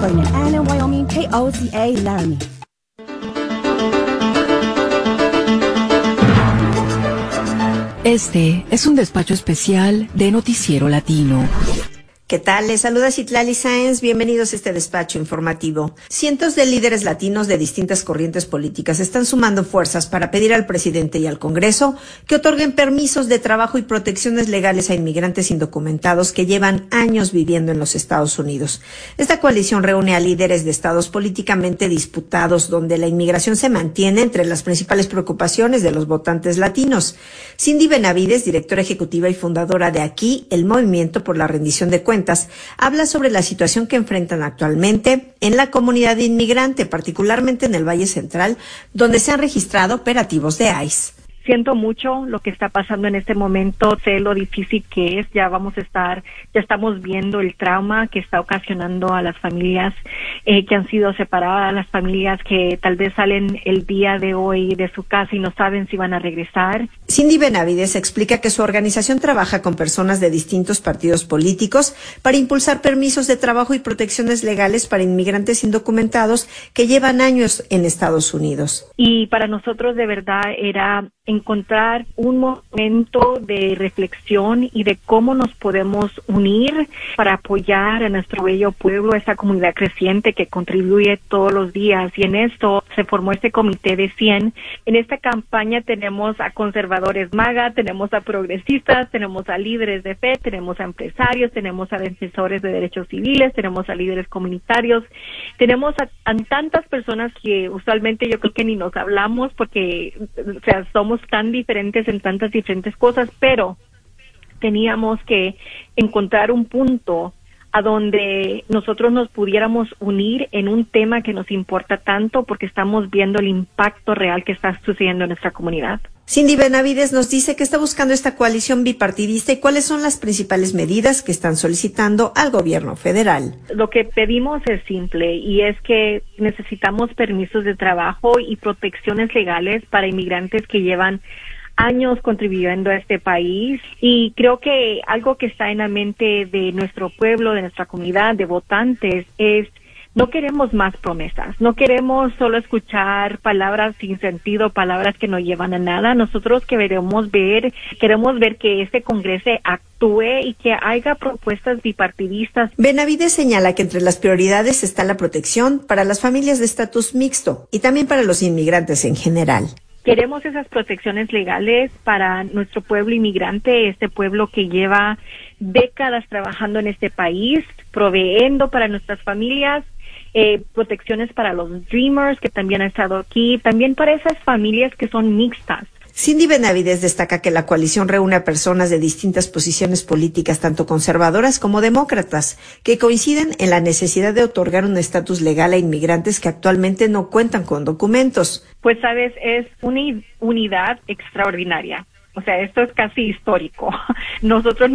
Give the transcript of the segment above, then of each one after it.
Starting in Annan, Wyoming, KOTA Laramie. Este es un despacho especial de Noticiero Latino. ¿Qué tal? Les saluda Citlali Sáenz. Bienvenidos a este despacho informativo. Cientos de líderes latinos de distintas corrientes políticas están sumando fuerzas para pedir al presidente y al Congreso que otorguen permisos de trabajo y protecciones legales a inmigrantes indocumentados que llevan años viviendo en los Estados Unidos. Esta coalición reúne a líderes de estados políticamente disputados donde la inmigración se mantiene entre las principales preocupaciones de los votantes latinos. Cindy Benavides, directora ejecutiva y fundadora de Aquí, el Movimiento por la Rendición de Cuentas, habla sobre la situación que enfrentan actualmente en la comunidad inmigrante, particularmente en el Valle Central, donde se han registrado operativos de ICE. Siento mucho lo que está pasando en este momento, sé lo difícil que es, ya estamos viendo el trauma que está ocasionando a las familias que han sido separadas, las familias que tal vez salen el día de hoy de su casa y no saben si van a regresar. Cindy Benavides explica que su organización trabaja con personas de distintos partidos políticos para impulsar permisos de trabajo y protecciones legales para inmigrantes indocumentados que llevan años en Estados Unidos. Y para nosotros de verdad era encontrar un momento de reflexión y de cómo nos podemos unir para apoyar a nuestro bello pueblo, esta comunidad creciente que contribuye todos los días. Y en esto se formó este comité de 100. En esta campaña tenemos a conservadores MAGA, tenemos a progresistas, tenemos a líderes de fe, tenemos a empresarios, tenemos a defensores de derechos civiles, tenemos a líderes comunitarios, tenemos a tantas personas que usualmente yo creo que ni nos hablamos porque, o sea, somos tan diferentes en tantas diferentes cosas, pero teníamos que encontrar un punto a donde nosotros nos pudiéramos unir en un tema que nos importa tanto porque estamos viendo el impacto real que está sucediendo en nuestra comunidad. Cindy Benavides nos dice que está buscando esta coalición bipartidista y cuáles son las principales medidas que están solicitando al gobierno federal. Lo que pedimos es simple y es que necesitamos permisos de trabajo y protecciones legales para inmigrantes que llevan años contribuyendo a este país, y creo que algo que está en la mente de nuestro pueblo, de nuestra comunidad, de votantes, es no queremos más promesas, no queremos solo escuchar palabras sin sentido, palabras que no llevan a nada. Nosotros queremos ver que este Congreso actúe y que haya propuestas bipartidistas. Benavides señala que entre las prioridades está la protección para las familias de estatus mixto y también para los inmigrantes en general. Queremos esas protecciones legales para nuestro pueblo inmigrante, este pueblo que lleva décadas trabajando en este país, proveyendo para nuestras familias, protecciones para los Dreamers que también han estado aquí, también para esas familias que son mixtas. Cindy Benavides destaca que la coalición reúne a personas de distintas posiciones políticas, tanto conservadoras como demócratas, que coinciden en la necesidad de otorgar un estatus legal a inmigrantes que actualmente no cuentan con documentos. Pues sabes, es una unidad extraordinaria. O sea, esto es casi histórico. Nosotros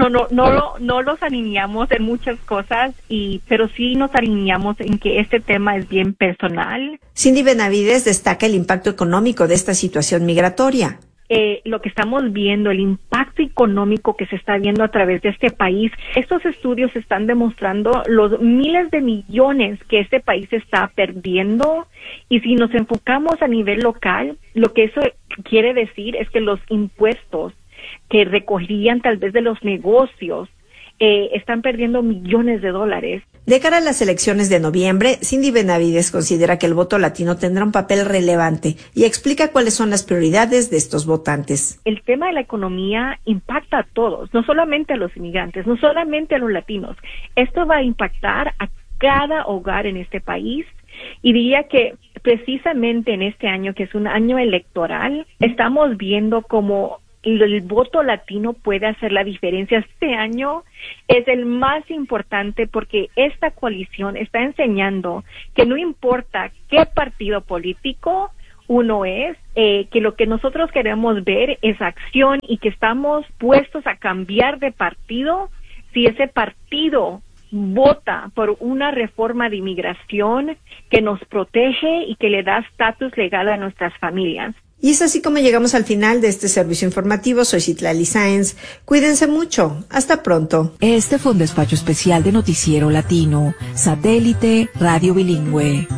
no los alineamos en muchas cosas, pero sí nos alineamos en que este tema es bien personal. Cindy Benavides destaca el impacto económico de esta situación migratoria. Lo que estamos viendo, el impacto económico que se está viendo a través de este país, estos estudios están demostrando los miles de millones que este país está perdiendo, y si nos enfocamos a nivel local, lo que eso quiere decir es que los impuestos que recogerían tal vez de los negocios están perdiendo millones de dólares. De cara a las elecciones de noviembre, Cindy Benavides considera que el voto latino tendrá un papel relevante y explica cuáles son las prioridades de estos votantes. El tema de la economía impacta a todos, no solamente a los inmigrantes, no solamente a los latinos. Esto va a impactar a cada hogar en este país, y diría que precisamente en este año, que es un año electoral, estamos viendo cómo el voto latino puede hacer la diferencia. Este año es el más importante porque esta coalición está enseñando que no importa qué partido político uno es, que lo que nosotros queremos ver es acción y que estamos puestos a cambiar de partido si ese partido vota por una reforma de inmigración que nos protege y que le da estatus legal a nuestras familias. Y es así como llegamos al final de este servicio informativo. Soy Citlali Sáenz. Cuídense mucho. Hasta pronto. Este fue un despacho especial de Noticiero Latino, Satélite Radio Bilingüe.